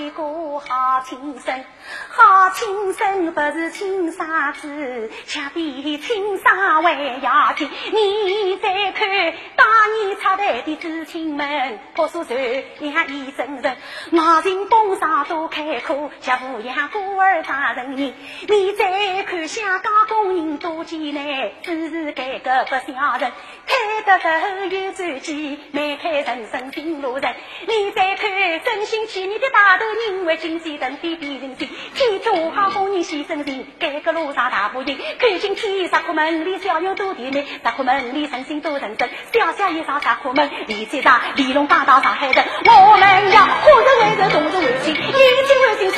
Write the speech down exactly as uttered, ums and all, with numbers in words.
一个好亲生，好亲生不是亲生子，恰比亲生还要亲。你再看当年插队的知青们，朴素手呀一阵阵，外人风上都开口，像抚养孤儿大人人。你再看香港工人多艰难，只是改革不像人，开得后有转机，迈开人生新路人。你再看真心企业的大头，因为经济等比比人心，替中华工人牺牲人，改革路上大步行，看清天石库门里小牛都甜美，石库门里诚心都认真，小小一上石库门里最大，李龙帮到上海的，我们要活着为着，动着为情，一起为心。